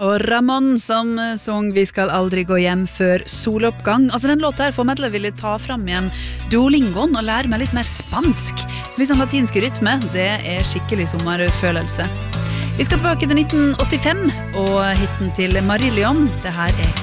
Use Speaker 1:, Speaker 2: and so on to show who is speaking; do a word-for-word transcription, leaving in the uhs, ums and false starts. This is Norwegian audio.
Speaker 1: Og Ramón som sang Vi skal aldri gå hjem før soloppgang. Altså den låta her får meg til å ville ta fram igjen Duolingoen og lære meg litt mer spansk. Litt sånn latinske rytme, det er skikkelig sommerfølelse. Vi skal tilbake til nitten åttifem og hitten til Marillion. Det her er